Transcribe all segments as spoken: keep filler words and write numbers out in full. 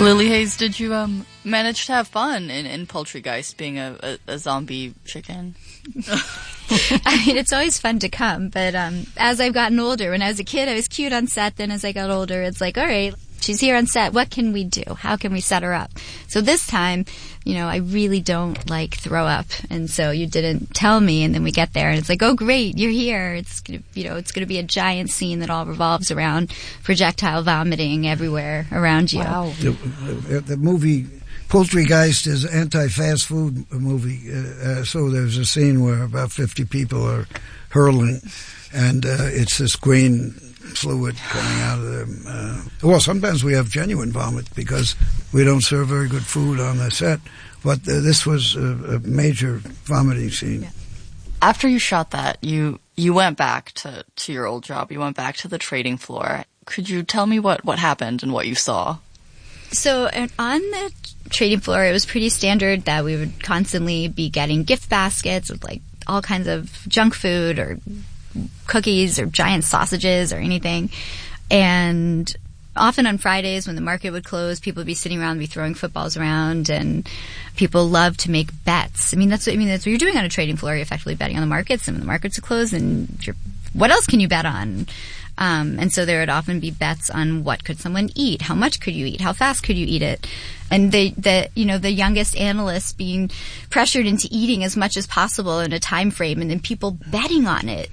Lily Hayes, did you um manage to have fun in, in Poultrygeist being a, a, a zombie chicken? I mean, it's always fun to come, but um, as I've gotten older, when I was a kid, I was cute on set. Then as I got older, it's like, all right, she's here on set. What can we do? How can we set her up? So this time, you know, I really don't like throw up, and so you didn't tell me, and then we get there, and it's like, oh, great, you're here. It's gonna, you know, it's going to be a giant scene that all revolves around projectile vomiting everywhere around you. Wow. The, the, the movie Poultrygeist is an anti-fast food movie, uh, uh, so there's a scene where about fifty people are hurling, and uh, it's this green fluid coming out of them. Uh, well, sometimes we have genuine vomit because we don't serve very good food on the set, but uh, this was a, a major vomiting scene. Yeah. After you shot that, you you went back to, to your old job. You went back to the trading floor. Could you tell me what, what happened and what you saw? So on the trading floor, it was pretty standard that we would constantly be getting gift baskets with like all kinds of junk food or cookies or giant sausages or anything. And often on Fridays when the market would close, people would be sitting around, be throwing footballs around, and people love to make bets. I mean, that's what, I mean, that's what you're doing on a trading floor. You're effectively betting on the markets, and when the markets are closed, and you're, what else can you bet on? Um, and so there would often be bets on what could someone eat, how much could you eat, how fast could you eat it, and the the you know the youngest analysts being pressured into eating as much as possible in a time frame, and then people betting on it.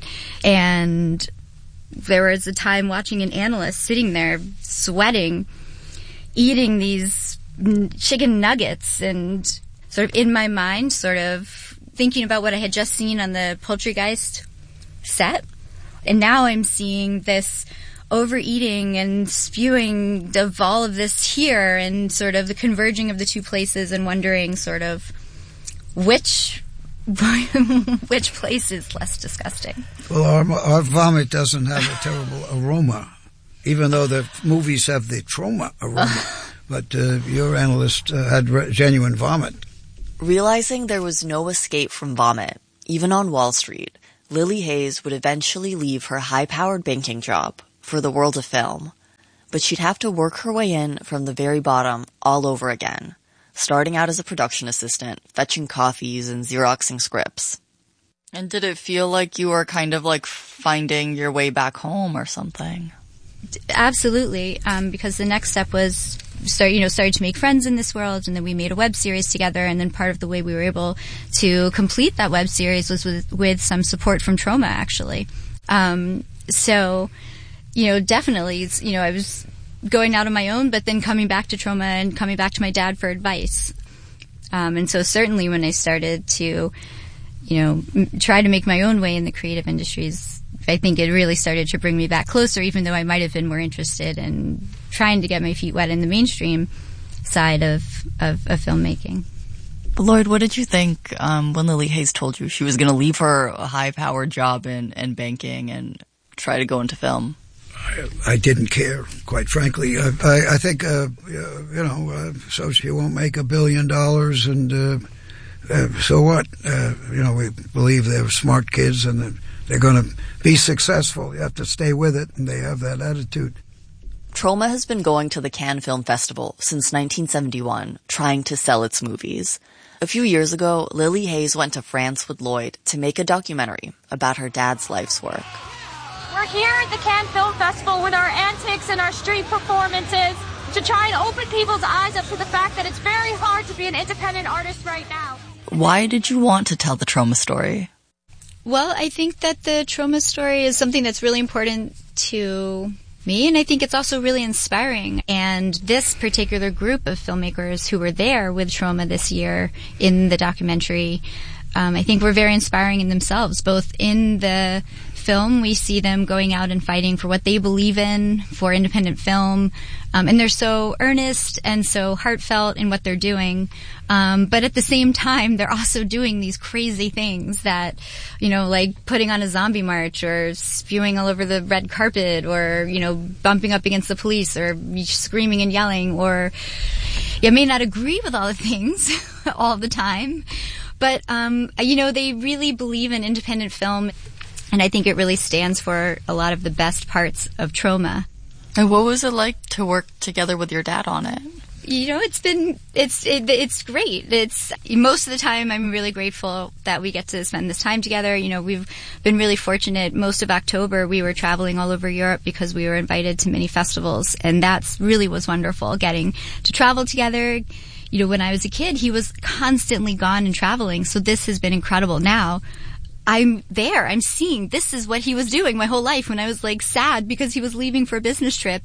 And there was a time watching an analyst sitting there sweating, eating these chicken nuggets, and sort of in my mind, sort of thinking about what I had just seen on the Poultrygeist set. And now I'm seeing this overeating and spewing of all of this here, and sort of the converging of the two places, and wondering sort of which which place is less disgusting. Well, our, our vomit doesn't have a terrible aroma, even though the movies have the trauma aroma. But uh, your analyst uh, had re- genuine vomit. Realizing there was no escape from vomit, even on Wall Street, Lily Hayes would eventually leave her high-powered banking job for the world of film, but she'd have to work her way in from the very bottom all over again, starting out as a production assistant, fetching coffees and Xeroxing scripts. And did it feel like you were kind of like finding your way back home or something? Absolutely, um, because the next step was start, you know, started to make friends in this world, and then we made a web series together. And then part of the way we were able to complete that web series was with, with some support from Troma, actually. Um, so, you know, definitely, you know, I was going out on my own, but then coming back to Troma and coming back to my dad for advice. Um, and so certainly when I started to, you know, m- try to make my own way in the creative industries, I think it really started to bring me back closer, even though I might have been more interested in trying to get my feet wet in the mainstream side of, of, of filmmaking. Lloyd, what did you think um, when Lily Hayes told you she was going to leave her high-powered job in, in banking and try to go into film? I, I didn't care, quite frankly. I, I, I think, uh, you know, uh, so she won't make a billion dollars, and uh, uh, so what? Uh, you know, we believe they're smart kids, and they're, they're going to be successful. You have to stay with it, and they have that attitude. Troma has been going to the Cannes Film Festival since nineteen seventy-one, trying to sell its movies. A few years ago, Lily Hayes went to France with Lloyd to make a documentary about her dad's life's work. We're here at the Cannes Film Festival with our antics and our street performances to try and open people's eyes up to the fact that it's very hard to be an independent artist right now. Why did you want to tell the Troma story? Well, I think that the Troma story is something that's really important to me, and I think it's also really inspiring. And this particular group of filmmakers who were there with Troma this year in the documentary, um, I think were very inspiring in themselves. Both in the film, we see them going out and fighting for what they believe in, for independent film, um, and they're so earnest and so heartfelt in what they're doing. Um, but at the same time, they're also doing these crazy things that, you know, like putting on a zombie march or spewing all over the red carpet or, you know, bumping up against the police or screaming and yelling, or you may not agree with all the things all the time, but, um, you know, they really believe in independent film. And I think it really stands for a lot of the best parts of Troma. And what was it like to work together with your dad on it? You know, it's been, it's, it, it's great. It's, most of the time I'm really grateful that we get to spend this time together. You know, we've been really fortunate. Most of October we were traveling all over Europe because we were invited to many festivals, and that's really was wonderful, getting to travel together. You know, when I was a kid, he was constantly gone and traveling, so this has been incredible. Now, I'm there. I'm seeing this is what he was doing my whole life when I was like sad because he was leaving for a business trip.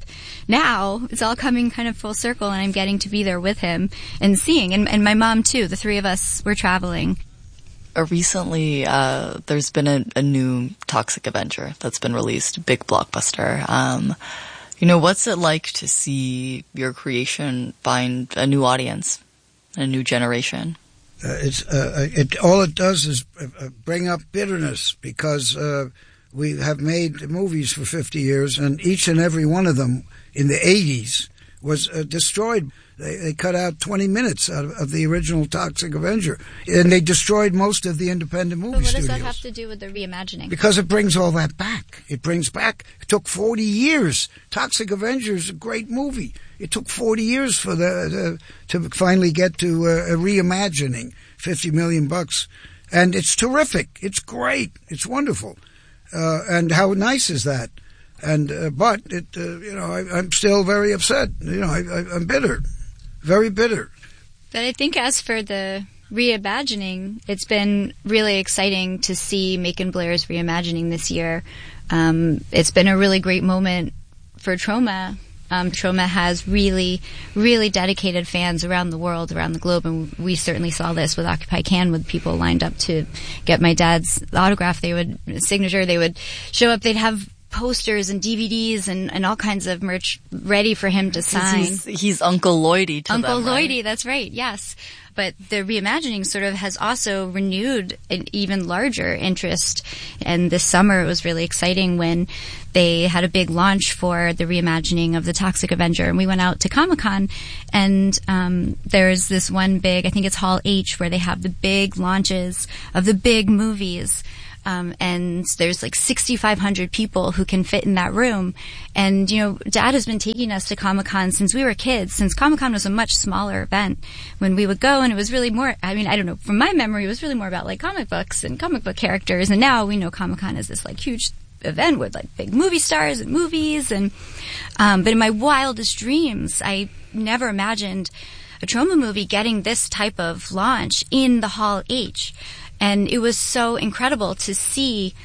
Now it's all coming kind of full circle, and I'm getting to be there with him and seeing. And, and my mom too. The three of us were traveling. Uh, recently, uh, there's been a, a new Toxic Avenger that's been released, big blockbuster. Um, you know, what's it like to see your creation find a new audience, a new generation? Uh, it's uh, it. All it does is uh, bring up bitterness because uh, we have made movies for fifty years, and each and every one of them in the eighties was uh, destroyed. They, they cut out twenty minutes out of, of the original Toxic Avenger, and they destroyed most of the independent movie but what studios. What does that have to do with the reimagining? Because it brings all that back. It brings back. It took forty years. Toxic Avenger is a great movie. It took forty years for the, the to finally get to uh, a reimagining. Fifty million bucks, and it's terrific. It's great. It's wonderful. Uh, and how nice is that? And uh, but it, uh, you know, I, I'm still very upset. You know, I, I, I'm bitter, very bitter. But I think as for the reimagining, it's been really exciting to see Macon Blair's reimagining this year. Um, it's been a really great moment for Troma. Um, Troma has really, really dedicated fans around the world, around the globe, and we certainly saw this with Occupy Cannes, with people lined up to get my dad's autograph. They would signature. They would show up. They'd have posters and D V Ds and, and all kinds of merch ready for him to sign. He's, he's Uncle Lloydie to Uncle them, right? Lloydie, that's right, yes. But the reimagining sort of has also renewed an even larger interest. And this summer it was really exciting when they had a big launch for the reimagining of the Toxic Avenger. And we went out to Comic-Con, and um, there's this one big, I think it's Hall H, where they have the big launches of the big movies. Um, and there's like sixty-five hundred people who can fit in that room. And, you know, Dad has been taking us to Comic-Con since we were kids, since Comic-Con was a much smaller event when we would go. And it was really more, I mean, I don't know, from my memory, it was really more about like comic books and comic book characters. And now we know Comic-Con is this like huge event with like big movie stars and movies. And, um, but in my wildest dreams, I never imagined a Troma movie getting this type of launch in the Hall H. And it was so incredible to see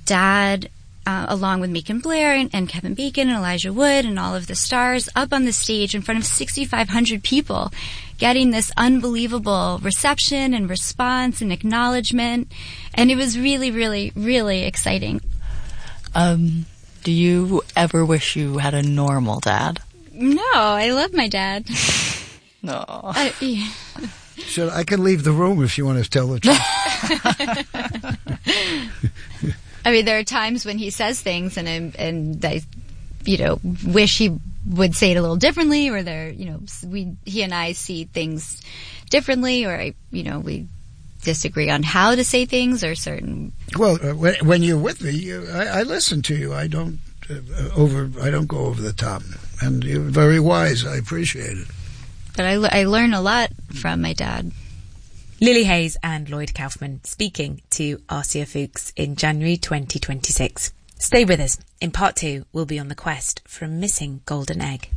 Dad, uh, along with Macon Blair and, and Kevin Bacon and Elijah Wood and all of the stars up on the stage in front of sixty-five hundred people, getting this unbelievable reception and response and acknowledgement. And it was really, really, really exciting. Um, do you ever wish you had a normal dad? No, I love my dad. No. Uh, yeah. So I can leave the room if you want to tell the truth. I mean, there are times when he says things, and I'm, and I, you know, wish he would say it a little differently, or there, you know, we he and I see things differently, or I, you know, we disagree on how to say things or certain. Well, uh, when, when you're with me, you, I, I listen to you. I don't uh, over. I don't go over the top, and you're very wise. I appreciate it. But I, I learn a lot from my dad. Lily Hayes and Lloyd Kaufman speaking to Arcia Fuchs in January twenty twenty-six. Stay with us. In part two, we'll be on the quest for a missing golden egg.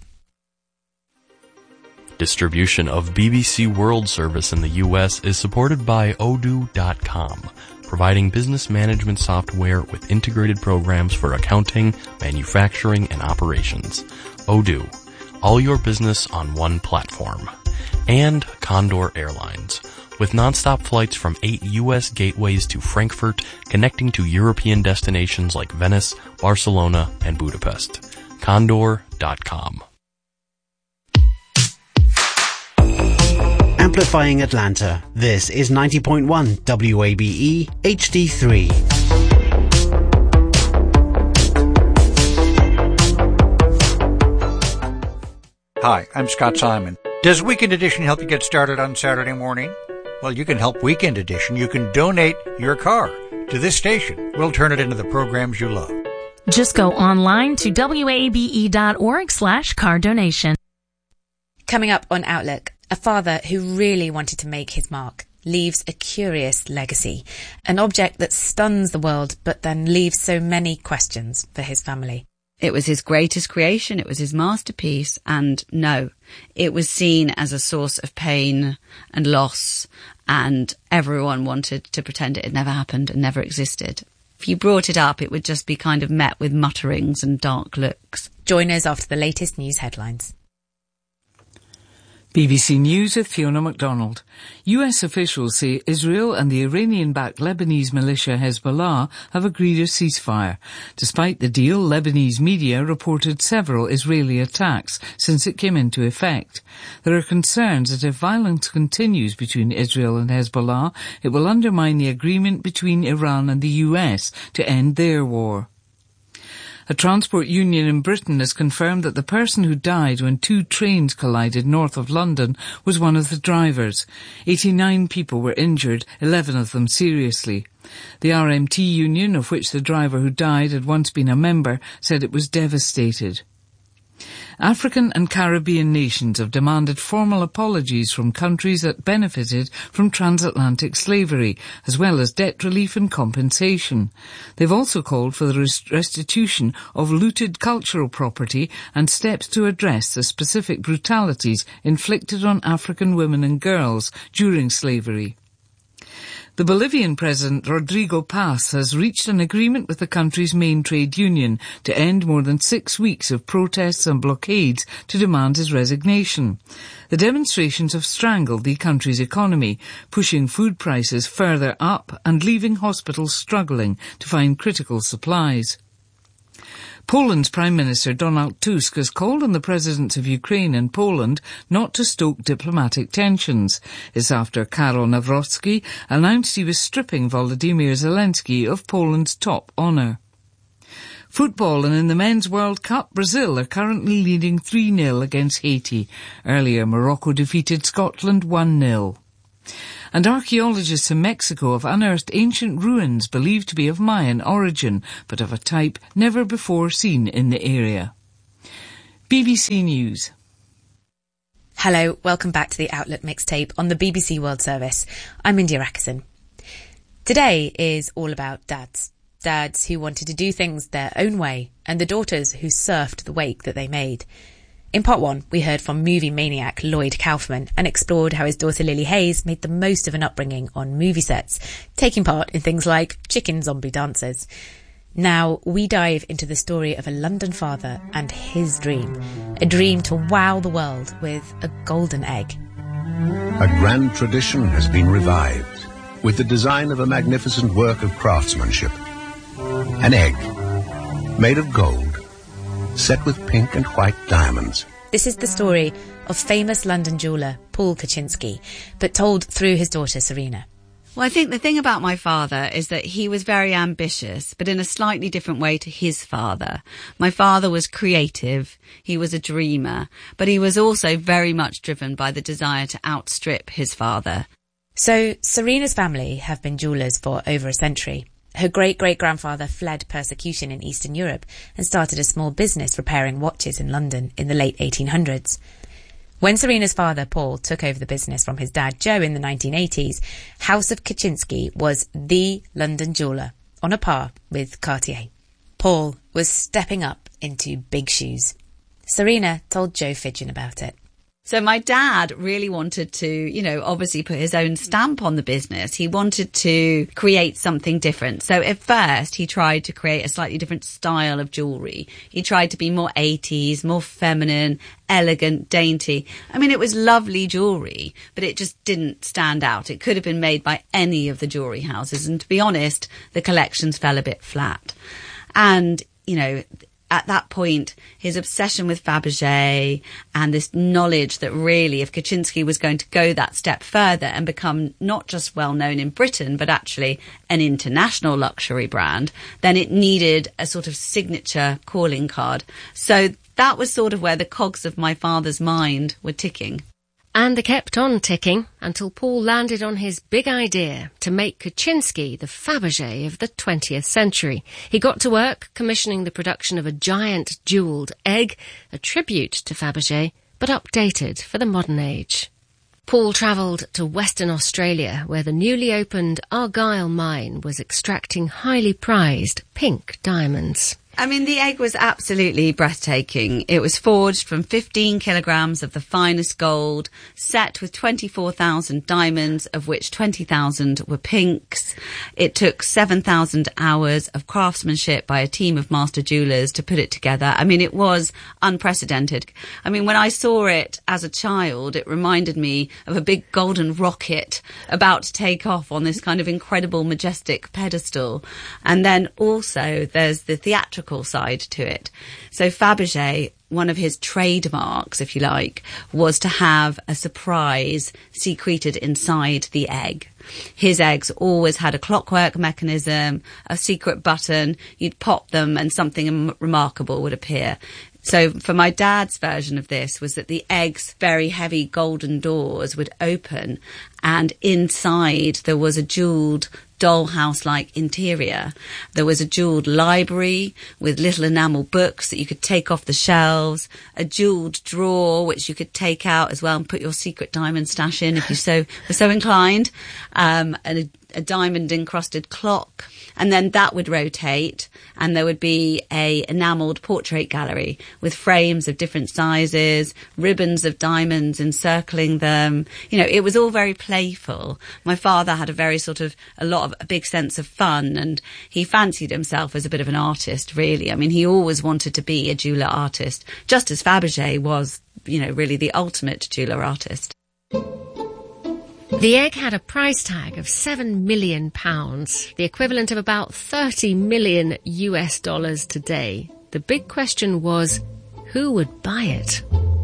Distribution of B B C World Service in the U S is supported by Odoo dot com, providing business management software with integrated programs for accounting, manufacturing, and operations. Odoo. All your business on one platform. And Condor Airlines, with nonstop flights from eight U S gateways to Frankfurt, connecting to European destinations like Venice, Barcelona, and Budapest. Condor dot com. Amplifying Atlanta. This is ninety point one W A B E H D three. Hi, I'm Scott Simon. Does Weekend Edition help you get started on Saturday morning? Well, you can help Weekend Edition. You can donate your car to this station. We'll turn it into the programs you love. Just go online to wabe.org slash car donation. Coming up on Outlook, a father who really wanted to make his mark leaves a curious legacy, an object that stuns the world but then leaves so many questions for his family. It was his greatest creation, it was his masterpiece, and no, it was seen as a source of pain and loss, and everyone wanted to pretend it had never happened and never existed. If you brought it up, it would just be kind of met with mutterings and dark looks. Join us after the latest news headlines. B B C News with Fiona MacDonald. U S officials say Israel and the Iranian-backed Lebanese militia Hezbollah have agreed a ceasefire. Despite the deal, Lebanese media reported several Israeli attacks since it came into effect. There are concerns that if violence continues between Israel and Hezbollah, it will undermine the agreement between Iran and the U S to end their war. A transport union in Britain has confirmed that the person who died when two trains collided north of London was one of the drivers. eighty-nine people were injured, eleven of them seriously. The R M T union, of which the driver who died had once been a member, said it was devastated. African and Caribbean nations have demanded formal apologies from countries that benefited from transatlantic slavery, as well as debt relief and compensation. They've also called for the rest- restitution of looted cultural property and steps to address the specific brutalities inflicted on African women and girls during slavery. The Bolivian President Rodrigo Paz has reached an agreement with the country's main trade union to end more than six weeks of protests and blockades to demand his resignation. The demonstrations have strangled the country's economy, pushing food prices further up and leaving hospitals struggling to find critical supplies. Poland's Prime Minister Donald Tusk has called on the presidents of Ukraine and Poland not to stoke diplomatic tensions. It's after Karol Nawrocki announced he was stripping Volodymyr Zelensky of Poland's top honour. Football, and in the Men's World Cup, Brazil are currently leading three nil against Haiti. Earlier, Morocco defeated Scotland one nil. And archaeologists in Mexico have unearthed ancient ruins believed to be of Mayan origin, but of a type never before seen in the area. B B C News. Hello, welcome back to the Outlook mixtape on the B B C World Service. I'm India Rackison. Today is all about dads. Dads who wanted to do things their own way, and the daughters who surfed the wake that they made. In part one, we heard from movie maniac Lloyd Kaufman and explored how his daughter Lily Hayes made the most of an upbringing on movie sets, taking part in things like chicken zombie dances. Now we dive into the story of a London father and his dream, a dream to wow the world with a golden egg. A grand tradition has been revived with the design of a magnificent work of craftsmanship. An egg made of gold, set with pink and white diamonds. This is the story of famous London jeweller Paul Kaczynski, but told through his daughter Serena. Well, I think the thing about my father is that he was very ambitious, but in a slightly different way to his father. My father was creative, he was a dreamer, but he was also very much driven by the desire to outstrip his father. So Serena's family have been jewellers for over a century. Her great-great-grandfather fled persecution in Eastern Europe and started a small business repairing watches in London in the late eighteen hundreds. When Serena's father, Paul, took over the business from his dad, Joe, in the nineteen eighties, House of Kaczynski was the London jeweller, on a par with Cartier. Paul was stepping up into big shoes. Serena told Joe Fidgen about it. So my dad really wanted to, you know, obviously put his own stamp on the business. He wanted to create something different. So at first he tried to create a slightly different style of jewellery. He tried to be more eighties, more feminine, elegant, dainty. I mean, it was lovely jewellery, but it just didn't stand out. It could have been made by any of the jewellery houses. And to be honest, the collections fell a bit flat. And, you know, at that point, his obsession with Fabergé and this knowledge that really if Kaczynski was going to go that step further and become not just well known in Britain, but actually an international luxury brand, then it needed a sort of signature calling card. So that was sort of where the cogs of my father's mind were ticking. And they kept on ticking until Paul landed on his big idea to make Kaczynski the Fabergé of the twentieth century. He got to work commissioning the production of a giant jewelled egg, a tribute to Fabergé, but updated for the modern age. Paul travelled to Western Australia, where the newly opened Argyle mine was extracting highly prized pink diamonds. I mean, the egg was absolutely breathtaking. It was forged from fifteen kilograms of the finest gold, set with twenty-four thousand diamonds, of which twenty thousand were pinks. It took seven thousand hours of craftsmanship by a team of master jewellers to put it together. I mean, it was unprecedented. I mean, when I saw it as a child, it reminded me of a big golden rocket about to take off on this kind of incredible, majestic pedestal. And then also there's the theatrical side to it. So Fabergé, one of his trademarks, if you like, was to have a surprise secreted inside the egg. His eggs always had a clockwork mechanism, a secret button. You'd pop them and something remarkable would appear. So for my dad's version of this was that the egg's very heavy golden doors would open, and inside there was a jewelled dollhouse-like interior. There was a jewelled library with little enamel books that you could take off the shelves, a jewelled drawer which you could take out as well and put your secret diamond stash in if you so were so inclined, um, and a a diamond encrusted clock, and then that would rotate and there would be a enamelled portrait gallery with frames of different sizes, ribbons of diamonds encircling them. You know, it was all very playful. My father had a very sort of a lot of a big sense of fun, and he fancied himself as a bit of an artist, really. I mean, he always wanted to be a jeweller artist, just as Fabergé was, you know, really the ultimate jeweller artist. The egg had a price tag of seven million pounds, the equivalent of about thirty million U S dollars today. The big question was, who would buy it?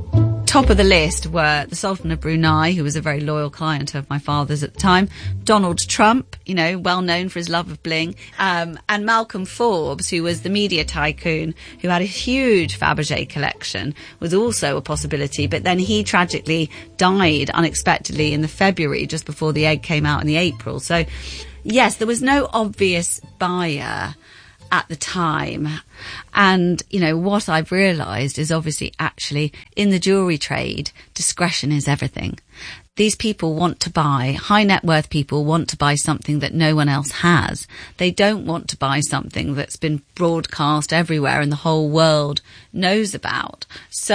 Top of the list were the Sultan of Brunei, who was a very loyal client of my father's at the time, Donald Trump, you know, well known for his love of bling, um, and Malcolm Forbes, who was the media tycoon, who had a huge Fabergé collection, was also a possibility. But then he tragically died unexpectedly in the February, just before the egg came out in the April. So, yes, there was no obvious buyer at the time. And, you know, what I've realised is obviously actually in the jewellery trade, discretion is everything. These people want to buy, high net worth people want to buy something that no one else has. They don't want to buy something that's been broadcast everywhere and the whole world knows about.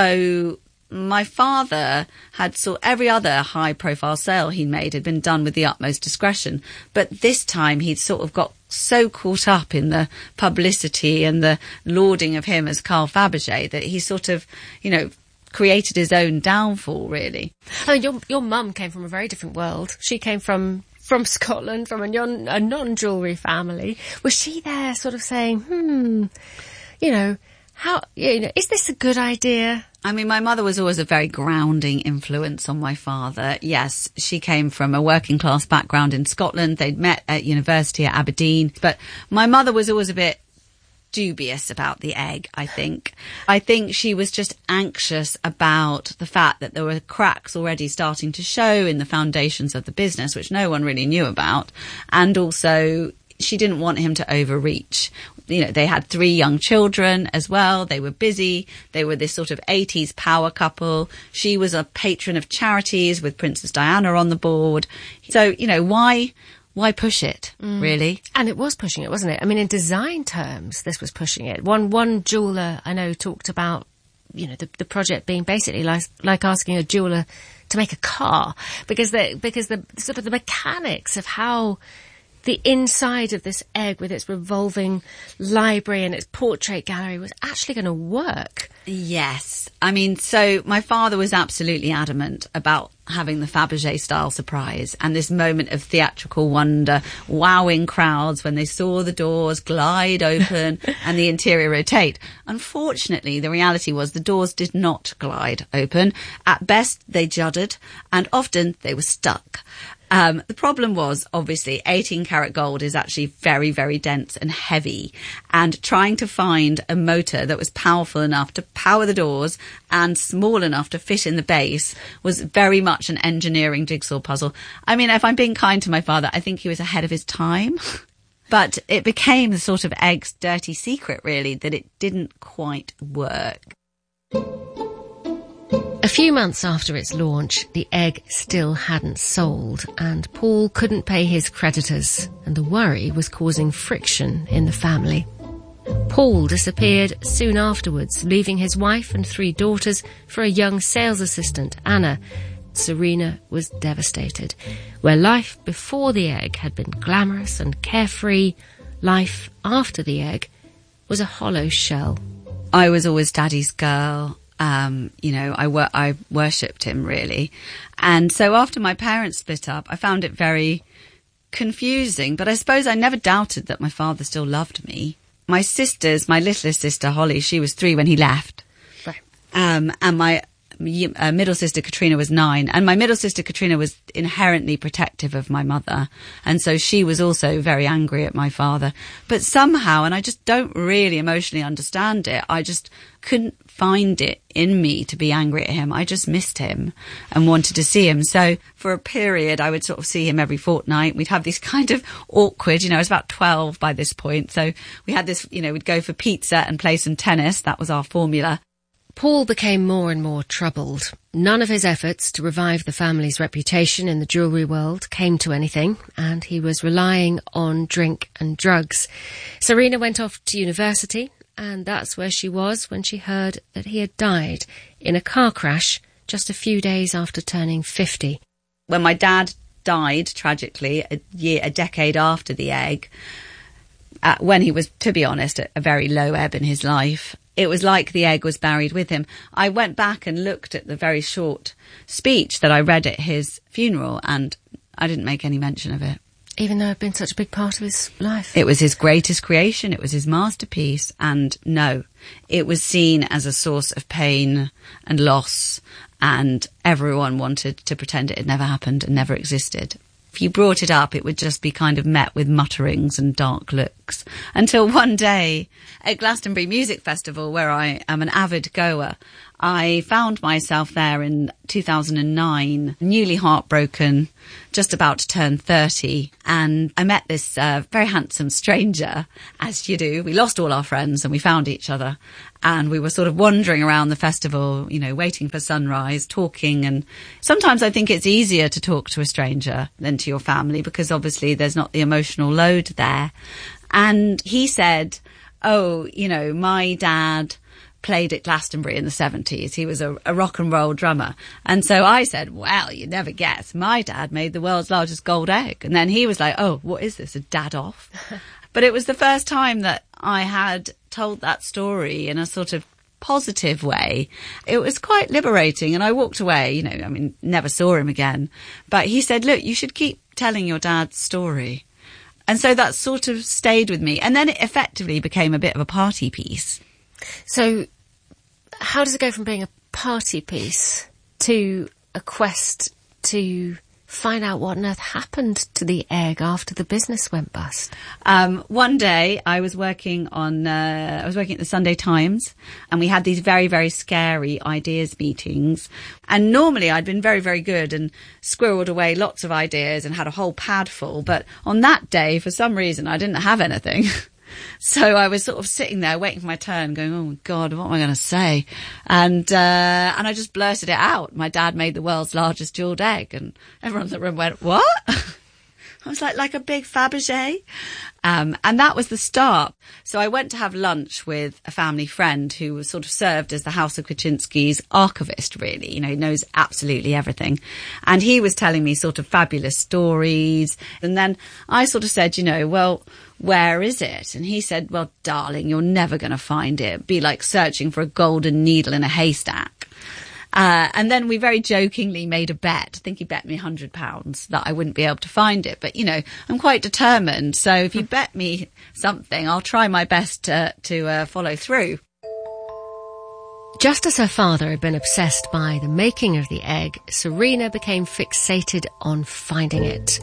So my father had saw every other high profile sale he'd made had been done with the utmost discretion. But this time he'd sort of got so caught up in the publicity and the lauding of him as Carl Fabergé that he sort of, you know, created his own downfall, really. I mean, your your mum came from a very different world. She came from from Scotland, from a non a non-jewellery family. Was she there, sort of saying, "Hmm, you know, how you know, is this a good idea?" I mean, my mother was always a very grounding influence on my father. Yes, she came from a working class background in Scotland. They'd met at university at Aberdeen. But my mother was always a bit dubious about the egg, I think. I think she was just anxious about the fact that there were cracks already starting to show in the foundations of the business, which no one really knew about. And also, she didn't want him to overreach. You know, they had three young children as well. They were busy. They were this sort of eighties power couple. She was a patron of charities with Princess Diana on the board. So, you know, why... Why push it, mm. really? And it was pushing it, wasn't it? I mean, in design terms, this was pushing it. One one jeweller I know talked about, you know, the, the project being basically like, like asking a jeweller to make a car, because the because the sort of the mechanics of how the inside of this egg with its revolving library and its portrait gallery was actually going to work. Yes. I mean, so my father was absolutely adamant about having the Fabergé style surprise and this moment of theatrical wonder, wowing crowds when they saw the doors glide open and the interior rotate. Unfortunately, the reality was the doors did not glide open. At best, they juddered, and often they were stuck. Um, the problem was, obviously, eighteen karat gold is actually very, very dense and heavy. And trying to find a motor that was powerful enough to power the doors and small enough to fit in the base was very much an engineering jigsaw puzzle. I mean, if I'm being kind to my father, I think he was ahead of his time. But it became the sort of Egg's dirty secret, really, that it didn't quite work. A few months after its launch, the Egg still hadn't sold, and Paul couldn't pay his creditors, and the worry was causing friction in the family. Paul disappeared soon afterwards, leaving his wife and three daughters for a young sales assistant, Anna. Serena was devastated. Where life before the Egg had been glamorous and carefree, life after the Egg was a hollow shell. I was always Daddy's girl. Um, you know, I, wor- I worshipped him, really. And so after my parents split up, I found it very confusing. But I suppose I never doubted that my father still loved me. My sisters, my littlest sister, Holly, she was three when he left. Right. Um, and my uh, middle sister, Katrina, was nine. And my middle sister, Katrina, was inherently protective of my mother. And so she was also very angry at my father. But somehow, and I just don't really emotionally understand it, I just couldn't find it in me to be angry at him. I just missed him and wanted to see him. So for a period, I would sort of see him every fortnight. We'd have these kind of awkward, you know, I was about twelve by this point. So we had this, you know, we'd go for pizza and play some tennis. That was our formula. Paul became more and more troubled. None of his efforts to revive the family's reputation in the jewellery world came to anything, and he was relying on drink and drugs. Serena went off to university, and that's where she was when she heard that he had died in a car crash just a few days after turning fifty. When my dad died, tragically, a year, a decade after the Egg, uh, when he was, to be honest, at a very low ebb in his life, it was like the Egg was buried with him. I went back and looked at the very short speech that I read at his funeral, and I didn't make any mention of it. Even though it had been such a big part of his life? It was his greatest creation. It was his masterpiece. And no, it was seen as a source of pain and loss, and everyone wanted to pretend it had never happened and never existed. If you brought it up, it would just be kind of met with mutterings and dark looks. Until one day at Glastonbury Music Festival, where I am an avid goer, I found myself there in two thousand nine, newly heartbroken, just about to turn thirty. And I met this uh, very handsome stranger, as you do. We lost all our friends and we found each other. And we were sort of wandering around the festival, you know, waiting for sunrise, talking. And sometimes I think it's easier to talk to a stranger than to your family, because obviously there's not the emotional load there. And he said, oh, you know, my dad played at Glastonbury in the seventies. He was a, a rock and roll drummer. And so I said, well, you never guess. My dad made the world's largest gold egg. And then he was like, oh, what is this, a dad off? But it was the first time that I had told that story in a sort of positive way. It was quite liberating, and I walked away, you know, I mean, never saw him again. But he said, look, you should keep telling your dad's story. And so that sort of stayed with me. And then it effectively became a bit of a party piece. So how does it go from being a party piece to a quest to find out what on earth happened to the Egg after the business went bust? Um, one day I was working on, uh, I was working at the Sunday Times, and we had these very, very scary ideas meetings. And normally I'd been very, very good and squirreled away lots of ideas and had a whole pad full. But on that day, for some reason, I didn't have anything. So I was sort of sitting there waiting for my turn, going, oh, my God, what am I going to say? And uh, and I just blurted it out. My dad made the world's largest jewelled egg. And everyone in the room went, what? I was like, like a big Fabergé. Um, and that was the start. So I went to have lunch with a family friend who was sort of served as the House of Kaczynski's archivist, really. You know, he knows absolutely everything. And he was telling me sort of fabulous stories. And then I sort of said, you know, well, where is it? And he said, well, darling, you're never going to find it. It'd be like searching for a golden needle in a haystack. Uh, and then we very jokingly made a bet. I think he bet me one hundred pounds that I wouldn't be able to find it. But, you know, I'm quite determined. So if you bet me something, I'll try my best to, to uh, follow through. Just as her father had been obsessed by the making of the egg, Serena became fixated on finding it.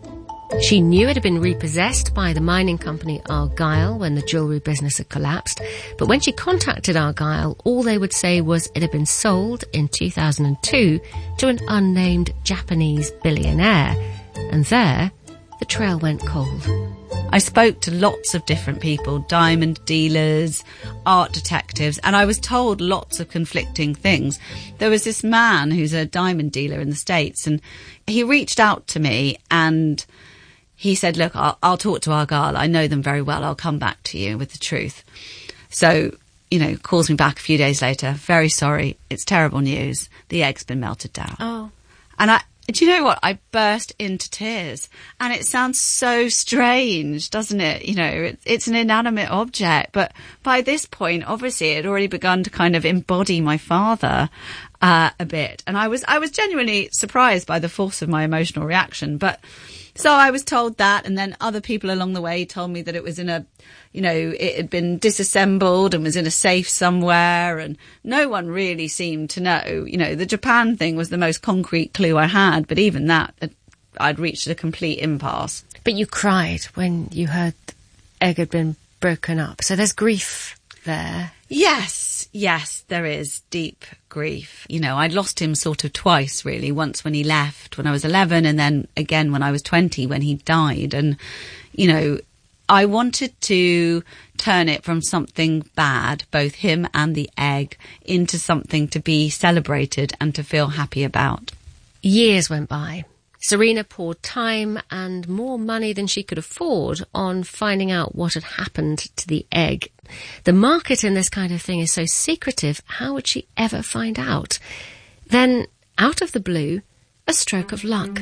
She knew it had been repossessed by the mining company Argyle when the jewellery business had collapsed, but when she contacted Argyle, all they would say was it had been sold in two thousand two to an unnamed Japanese billionaire. And there, the trail went cold. I spoke to lots of different people, diamond dealers, art detectives, and I was told lots of conflicting things. There was this man who's a diamond dealer in the States, and he reached out to me and he said, look, I'll, I'll talk to Argyle. I know them very well. I'll come back to you with the truth. So, you know, calls me back a few days later. Very sorry. It's terrible news. The egg's been melted down. Oh. And I, do you know what? I burst into tears. And it sounds so strange, doesn't it? You know, it, it's an inanimate object. But by this point, obviously, it had already begun to kind of embody my father uh, a bit. And I was, I was genuinely surprised by the force of my emotional reaction. But so I was told that, and then other people along the way told me that it was in a, you know, it had been disassembled and was in a safe somewhere, and no one really seemed to know. You know, the Japan thing was the most concrete clue I had, but even that, I'd reached a complete impasse. But you cried when you heard the egg had been broken up, so there's grief there. Yes, yes, there is deep grief. You know, I'd lost him sort of twice, really. Once when he left when I was eleven, and then again when I was twenty when he died. And, you know, I wanted to turn it from something bad, both him and the egg, into something to be celebrated and to feel happy about. Years went by. Serena poured time and more money than she could afford on finding out what had happened to the egg. The market in this kind of thing is so secretive, how would she ever find out? Then, out of the blue, a stroke of luck.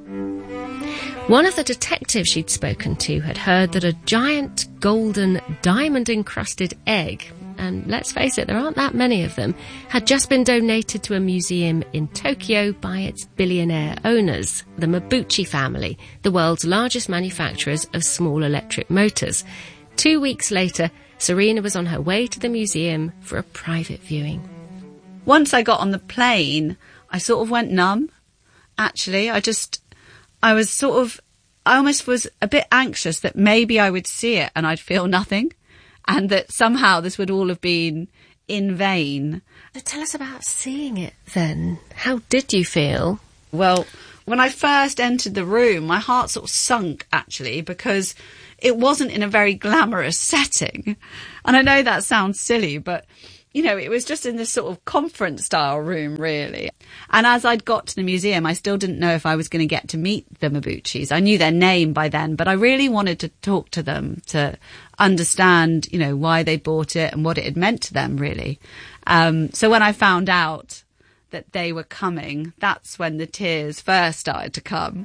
One of the detectives she'd spoken to had heard that a giant golden diamond-encrusted egg, and let's face it, there aren't that many of them, had just been donated to a museum in Tokyo by its billionaire owners, the Mabuchi family, the world's largest manufacturers of small electric motors. Two weeks later, Serena was on her way to the museum for a private viewing. Once I got on the plane, I sort of went numb, actually. I just, I was sort of, I almost was a bit anxious that maybe I would see it and I'd feel nothing, and that somehow this would all have been in vain. So tell us about seeing it then. How did you feel? Well, when I first entered the room, my heart sort of sunk, actually, because it wasn't in a very glamorous setting. And I know that sounds silly, but, you know, it was just in this sort of conference-style room, really. And as I'd got to the museum, I still didn't know if I was going to get to meet the Mabuchis. I knew their name by then, but I really wanted to talk to them, to understand, you know, why they bought it and what it had meant to them, really. Um, so when I found out that they were coming, that's when the tears first started to come.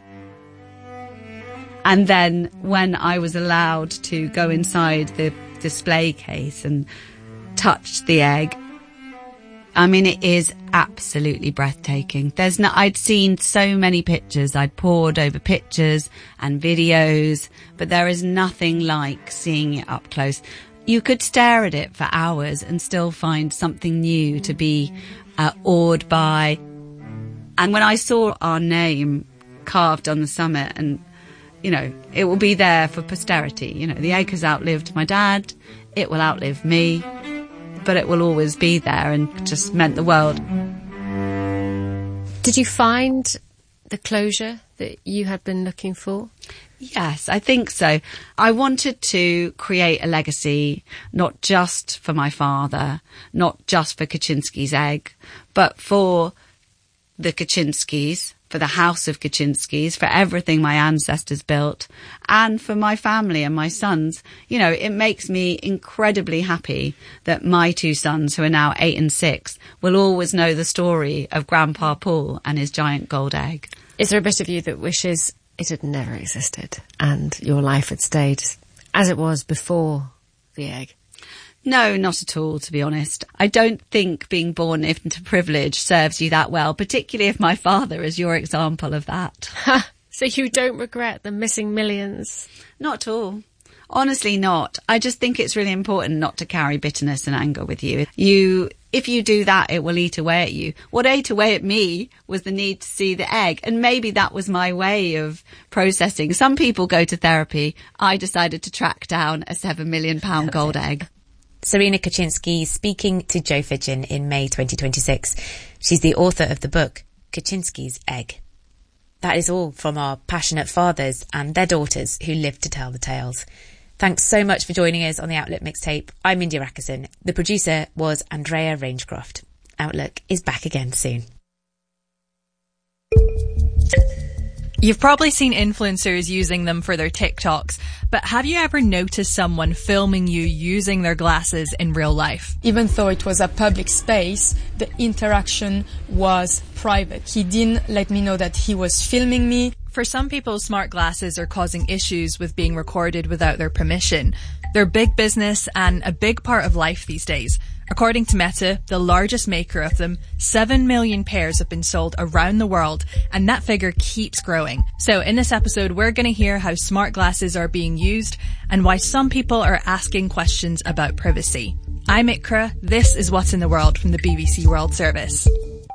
And then when I was allowed to go inside the display case and touch the egg, I mean, it is absolutely breathtaking. There's no, I'd seen so many pictures. I'd pored over pictures and videos, but there is nothing like seeing it up close. You could stare at it for hours and still find something new to be uh, awed by. And when I saw our name carved on the summit, and you know, it will be there for posterity. You know, the egg has outlived my dad. It will outlive me, but it will always be there and just meant the world. Did you find the closure that you had been looking for? Yes, I think so. I wanted to create a legacy, not just for my father, not just for Kaczynski's egg, but for the Kaczynskis, for the house of Kaczynskis, for everything my ancestors built, and for my family and my sons. You know, it makes me incredibly happy that my two sons, who are now eight and six, will always know the story of Grandpa Paul and his giant gold egg. Is there a bit of you that wishes it had never existed and your life had stayed as it was before the egg? No, not at all, to be honest. I don't think being born into privilege serves you that well, particularly if my father is your example of that. So you don't regret the missing millions? Not at all. Honestly not. I just think it's really important not to carry bitterness and anger with you. You, if you do that, it will eat away at you. What ate away at me was the need to see the egg. And maybe that was my way of processing. Some people go to therapy. I decided to track down a seven million pound gold egg. Serena Kaczynski speaking to Joe Fitchin in May twenty twenty-six. She's the author of the book, Kaczynski's Egg. That is all from our passionate fathers and their daughters who live to tell the tales. Thanks so much for joining us on the Outlook Mixtape. I'm India Rackerson. The producer was Andrea Rangecroft. Outlook is back again soon. You've probably seen influencers using them for their TikToks, but have you ever noticed someone filming you using their glasses in real life? Even though it was a public space, the interaction was private. He didn't let me know that he was filming me. For some people, smart glasses are causing issues with being recorded without their permission. They're big business and a big part of life these days. According to Meta, the largest maker of them, seven million pairs have been sold around the world, and that figure keeps growing. So in this episode, we're going to hear how smart glasses are being used and why some people are asking questions about privacy. I'm Ikra. This is What's in the World from the B B C World Service.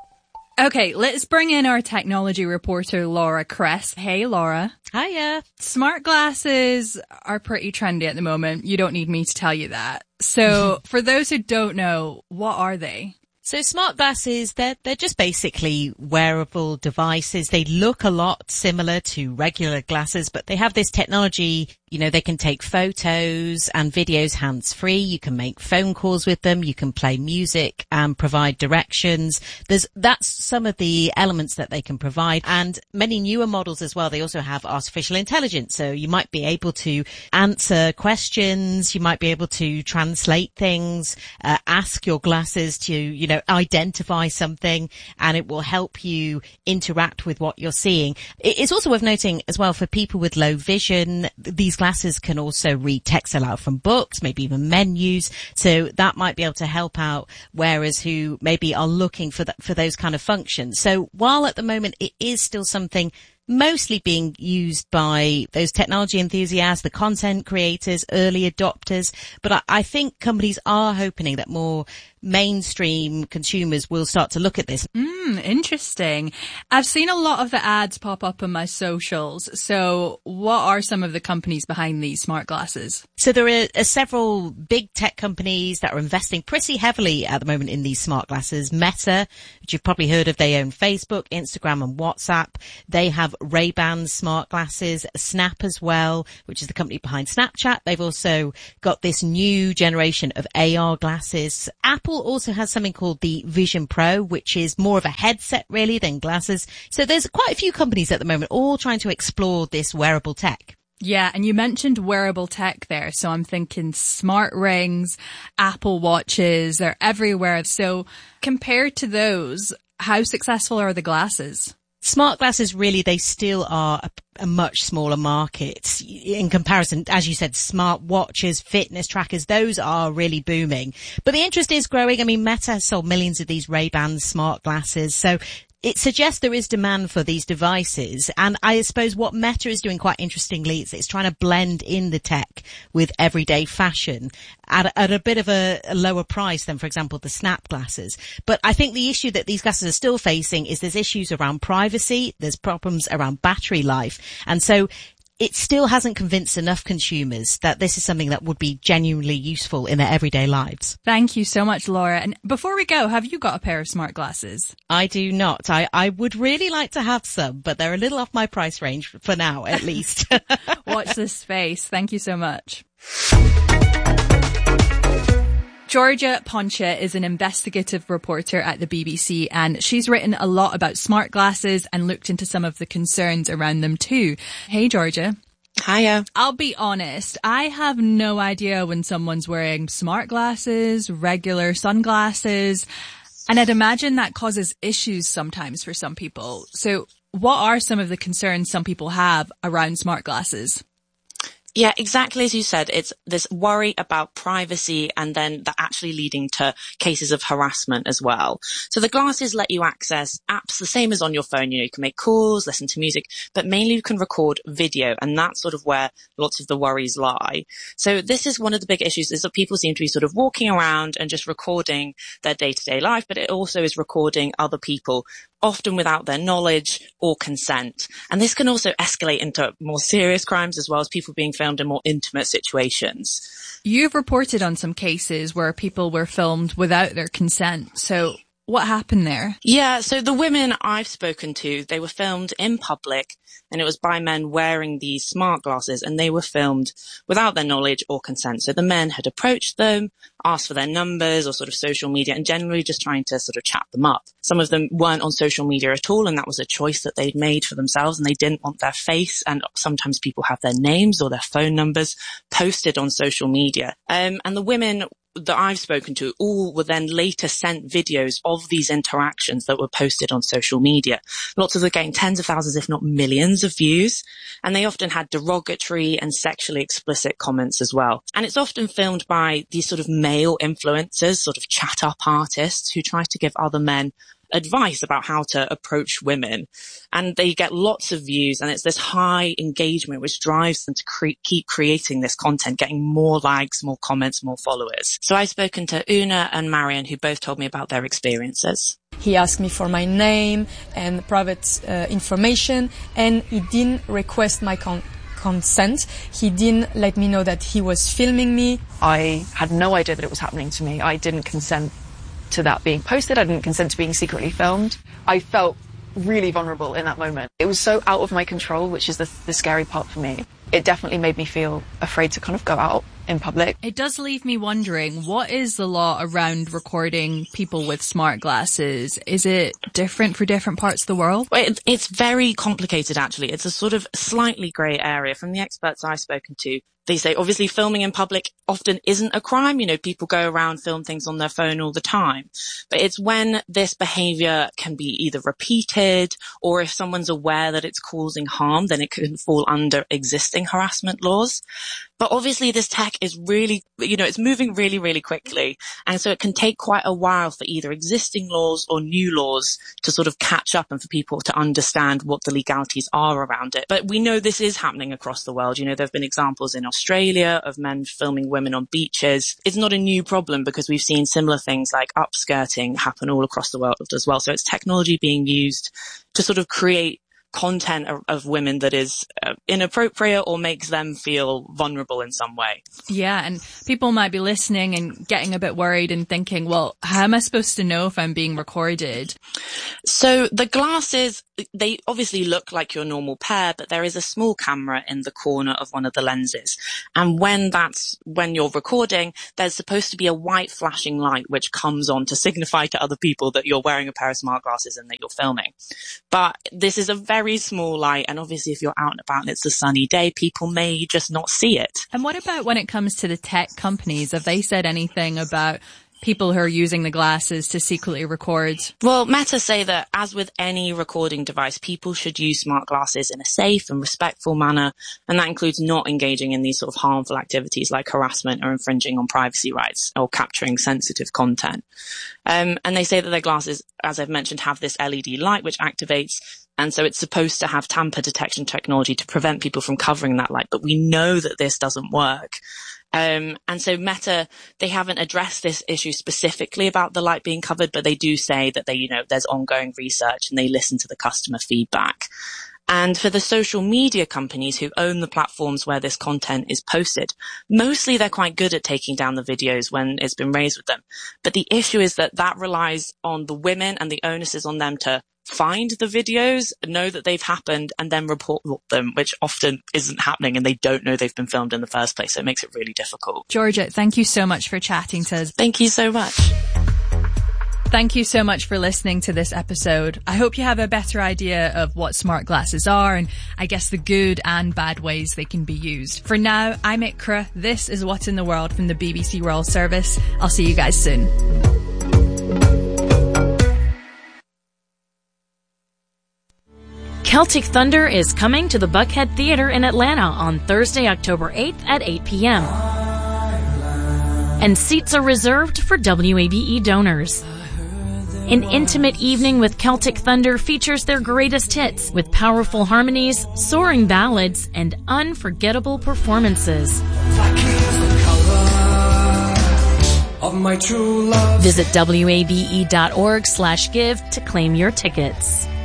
Okay, let's bring in our technology reporter, Laura Kress. Hey, Laura. Hiya. Smart glasses are pretty trendy at the moment. You don't need me to tell you that. So for those who don't know, what are they? So smart glasses, they're, they're just basically wearable devices. They look a lot similar to regular glasses, but they have this technology. You know, they can take photos and videos hands-free. You can make phone calls with them. You can play music and provide directions. There's, that's some of the elements that they can provide. And many newer models as well, they also have artificial intelligence. So you might be able to answer questions. You might be able to translate things, uh, ask your glasses to, you know, identify something, and it will help you interact with what you're seeing. It's also worth noting as well, for people with low vision, these glasses can also read text aloud from books, maybe even menus. So that might be able to help out wearers who maybe are looking for that, for those kind of functions. So while at the moment it is still something mostly being used by those technology enthusiasts, the content creators, early adopters, but I, I think companies are hoping that more mainstream consumers will start to look at this. Mm, interesting. I've seen a lot of the ads pop up on my socials. So what are some of the companies behind these smart glasses? So there are, are several big tech companies that are investing pretty heavily at the moment in these smart glasses. Meta, which you've probably heard of, they own Facebook, Instagram and WhatsApp. They have Ray-Ban smart glasses, Snap as well, which is the company behind Snapchat. They've also got this new generation of A R glasses. Apple also has something called the Vision Pro, which is more of a headset really than glasses. So there's quite a few companies at the moment all trying to explore this wearable tech. Yeah, and you mentioned wearable tech there, so I'm thinking smart rings, Apple Watches, they're everywhere. So compared to those, how successful are the glasses? Smart glasses, really, they still are a, a much smaller market in comparison. As you said, smart watches, fitness trackers, those are really booming. But the interest is growing. I mean, Meta has sold millions of these Ray-Ban smart glasses. So it suggests there is demand for these devices. And I suppose what Meta is doing quite interestingly is it's trying to blend in the tech with everyday fashion at, at a bit of a, a lower price than, for example, the Snap glasses. But I think the issue that these glasses are still facing is there's issues around privacy, there's problems around battery life. And so it still hasn't convinced enough consumers that this is something that would be genuinely useful in their everyday lives. Thank you so much, Laura. And before we go, have you got a pair of smart glasses? I do not. I, I would really like to have some, but they're a little off my price range for now, at least. Watch this space. Thank you so much. Georgia Poncha is an investigative reporter at the B B C, and she's written a lot about smart glasses and looked into some of the concerns around them too. Hey, Georgia. Hiya. I'll be honest, I have no idea when someone's wearing smart glasses, regular sunglasses, and I'd imagine that causes issues sometimes for some people. So what are some of the concerns some people have around smart glasses? Yeah, exactly as you said. It's this worry about privacy and then that actually leading to cases of harassment as well. So the glasses let you access apps the same as on your phone. You know, you can make calls, listen to music, but mainly you can record video, and that's sort of where lots of the worries lie. So this is one of the big issues, is that people seem to be sort of walking around and just recording their day-to-day life, but it also is recording other people, often without their knowledge or consent. And this can also escalate into more serious crimes, as well as people being filmed in more intimate situations. You've reported on some cases where people were filmed without their consent. So what happened there? Yeah, so the women I've spoken to, they were filmed in public, and it was by men wearing these smart glasses, and they were filmed without their knowledge or consent. So the men had approached them, asked for their numbers or sort of social media, and generally just trying to sort of chat them up. Some of them weren't on social media at all, and that was a choice that they'd made for themselves, and they didn't want their face, and sometimes people have their names or their phone numbers posted on social media. Um, and the women that I've spoken to all were then later sent videos of these interactions that were posted on social media. Lots of them getting tens of thousands, if not millions of views. And they often had derogatory and sexually explicit comments as well. And it's often filmed by these sort of male influencers, sort of chat up artists who try to give other men advice about how to approach women. And they get lots of views, and it's this high engagement which drives them to cre- keep creating this content, getting more likes, more comments, more followers. So I've spoken to Una and Marion, who both told me about their experiences. He asked me for my name and private uh, information, and he didn't request my con- consent. He didn't let me know that he was filming me. I had no idea that it was happening to me. I didn't consent to that being posted. I didn't consent to being secretly filmed. I felt really vulnerable in that moment. It was so out of my control, which is the, the scary part for me. It definitely made me feel afraid to kind of go out in public. It does leave me wondering, what is the law around recording people with smart glasses? Is it different for different parts of the world? Well, it, it's very complicated, actually. It's a sort of slightly grey area. From the experts I've spoken to, they say obviously filming in public often isn't a crime. You know, people go around, film things on their phone all the time. But it's when this behaviour can be either repeated, or if someone's aware that it's causing harm, then it can fall under existing harassment laws. But obviously this tech is really, you know, it's moving really, really quickly. And so it can take quite a while for either existing laws or new laws to sort of catch up and for people to understand what the legalities are around it. But we know this is happening across the world. You know, there have been examples in Australia of men filming women on beaches. It's not a new problem because we've seen similar things like upskirting happen all across the world as well. So it's technology being used to sort of create content of, of women that is uh, inappropriate or makes them feel vulnerable in some way. Yeah, and people might be listening and getting a bit worried and thinking, well, how am I supposed to know if I'm being recorded? So the glasses, they obviously look like your normal pair, but there is a small camera in the corner of one of the lenses. And when that's, when you're recording, there's supposed to be a white flashing light which comes on to signify to other people that you're wearing a pair of smart glasses and that you're filming. But this is a very very small light, and obviously if you're out and about and it's a sunny day, people may just not see it. And what about when it comes to the tech companies? Have they said anything about people who are using the glasses to secretly record? Well, Meta say that as with any recording device, people should use smart glasses in a safe and respectful manner, and that includes not engaging in these sort of harmful activities like harassment or infringing on privacy rights or capturing sensitive content. Um, and they say that their glasses, as I've mentioned, have this L E D light which activates, and so it's supposed to have tamper detection technology to prevent people from covering that light. But we know that this doesn't work. Um, and so Meta, they haven't addressed this issue specifically about the light being covered, but they do say that they, you know, there's ongoing research and they listen to the customer feedback. And for the social media companies who own the platforms where this content is posted, mostly they're quite good at taking down the videos when it's been raised with them. But the issue is that that relies on the women, and the onus is on them to find the videos, know that they've happened, and then report them, which often isn't happening, and they don't know they've been filmed in the first place. So it makes it really difficult. Georgia, thank you so much for chatting to us. Thank you so much. Thank you so much for listening to this episode. I hope you have a better idea of what smart glasses are, and I guess the good and bad ways they can be used. For now, I'm Ikra. This is What's in the World from the B B C World Service. I'll see you guys soon. Celtic Thunder is coming to the Buckhead Theater in Atlanta on Thursday, October eighth at eight p.m. And seats are reserved for W A B E donors. An intimate evening with Celtic Thunder features their greatest hits with powerful harmonies, soaring ballads, and unforgettable performances. Of my true love. Visit W A B E dot org slash give to claim your tickets.